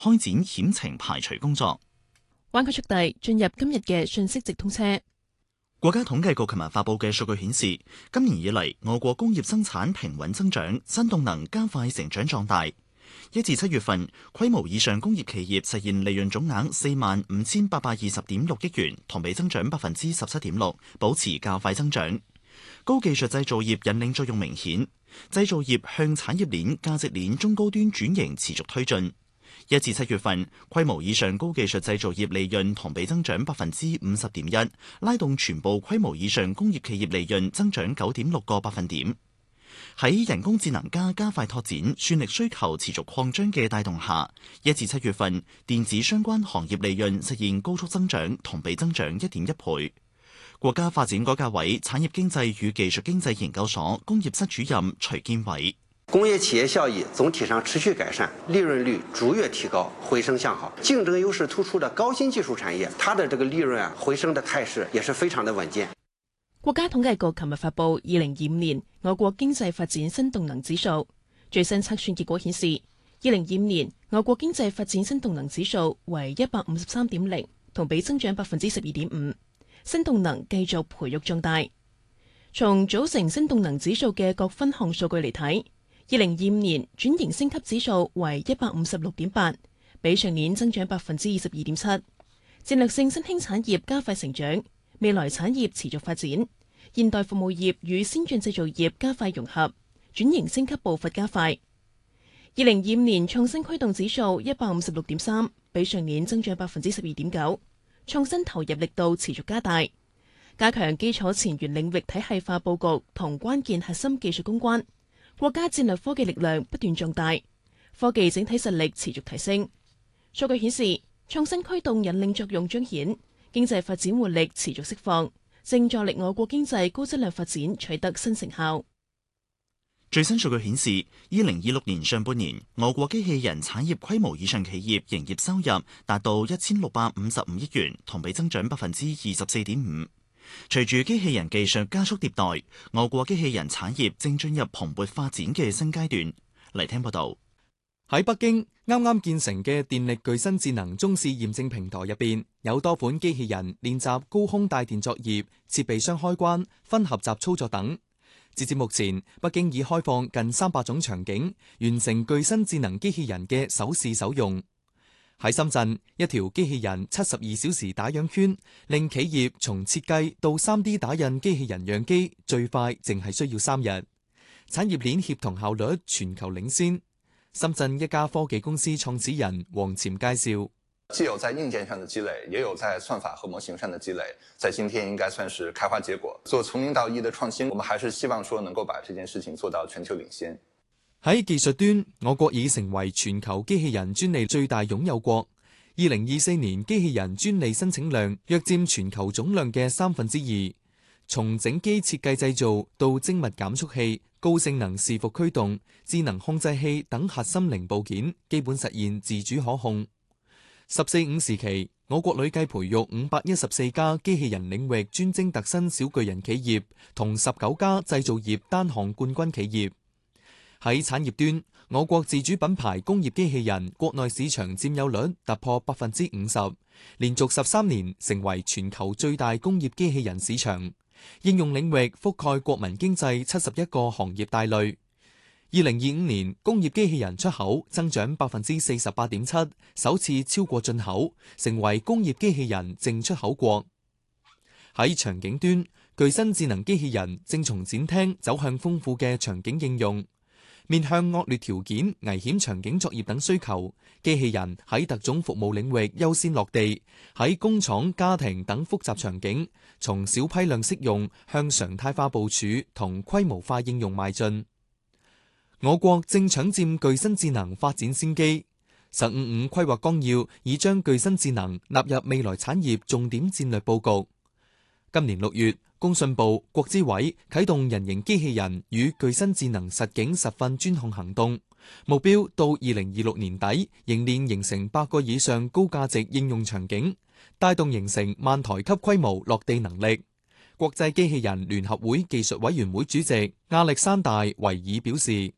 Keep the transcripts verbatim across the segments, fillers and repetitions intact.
開展險情排除工作。 灣區速遞進入今日嘅信息直通車。 國家統計局琴日發佈嘅數據顯示，今年以嚟我國工業生產平穩增長，新動能加快成長壯大。一至七月份，規模以上工業企業實現利潤總額四萬五千八百二十點六億元，同比增長百分之十七點六，保持較快增長。高技術製造業引領作用明顯，製造業向產業鏈、價值鏈中高端轉型持續推進。一至七月份，規模以上高技術製造業利潤同比增長百分之五十點一，拉動全部規模以上工業企業利潤增長九點六個百分點。喺人工智能加加快拓展、算力需求持續擴張嘅帶動下，一至七月份電子相關行業利潤實現高速增長，同比增長一點一倍。國家發展改革委產業經濟與技術經濟研究所工業室主任徐堅偉。 工業企業效益總體上持續改善，利潤率逐月提高，回升向好。競爭優勢突出的高新技術產業，它的這個利潤啊回升的態勢也是非常的穩健。 國家統計局琴日發布二零二五年我國經濟發展新動能指數，最新測算結果顯示，二零二五年我國經濟發展新動能指數為一百五十三點零，同比增長百分之十二點五，新動能繼續培育壯大。從組成新動能指數嘅各分項數據嚟睇，二零二五年轉型升級指數為一百五十六點八，比上年增長百分之二十二點七。戰略性新興產業加快成長，未來產業持續發展，現代服務業與先進製造業加快融合，轉型升級步伐加快。二零二五年創新驅動指數一百五十六點三，比上年增長百分之十二點九，創新投入力度持續加大，加強基礎前沿領域體系化佈局同關鍵核心技術攻關。國家戰略科技力量不斷壯大，科技整體實力持續提升。數據顯示，創新驅動引領作用彰顯，經濟發展活力持續釋放，正助力我國經濟高質量發展取得新成效。 最新數據顯示，二零二六年上半年，我國機器人產業規模以上企業營業收入達到一千六百五十五億元，同比增長百分之二十四點五。隨住機器人技術加速迭代，我國機器人產業正進入蓬勃發展嘅新階段。嚟聽報道。 喺北京啱啱建成嘅電力具身智能中試驗證平台入邊，有多款機器人練習高空帶電作業、設備箱開關、分合集操作等。截至目前，北京已開放近三百種場景，完成具身智能機器人嘅首試首用。喺深圳，一條機器人七十二小時打樣圈，令企業從設計到 三 D 打印機器人樣機最快淨係需要三日，產業鏈協同效率全球領先。深圳一家科技公司創始人王潛介紹， 既有在硬件上的積累，也有在算法和模型上的積累，在今天應該算是開花結果。做從零到一的創新，我們還是希望說能夠把這件事情做到全球領先。 喺技術端，我國已成為全球機器人專利最大擁有國。二零二四年機器人專利申請量約佔全球總量嘅三分之二。從整機設計製造到精密減速器、高性能伺服驅動、智能控制器等核心零部件，基本實現自主可控。十四五時期，我國累計培育五百一十四家機器人領域專精特新小巨人企業，同十九家製造業單項冠軍企業。喺產業端，我國自主品牌工業機器人國內市場佔有率突破百分之五十，連續十三年成為全球最大工業機器人市場。應用領域覆蓋國民經濟七十一個行業大類。二零二五年工業機器人出口增長百分之四十八點七，首次超過進口，成為工業機器人淨出口國。喺場景端，具身智能機器人正從展廳走向豐富嘅場景應用。面向惡劣條件、危險場景作業等需求，機器人喺特種服務領域優先落地，喺工廠、家庭等複雜場景，從小批量適用向常態化部署同規模化應用邁進。我國正搶佔具身智能發展先機，十五五規劃綱要已將具身智能納入未來產業重點戰略佈局。今年六月，工信部、國資委啟動人形機器人與具身智能實景實訓專項行動，目標到二零二六年底凝練形成百個以上高價值應用場景，帶動形成萬台級規模落地能力。國際機器人聯合會技術委員會主席亞歷山大維爾表示。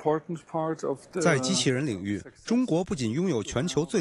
在机器人领域，中国不仅拥有全球最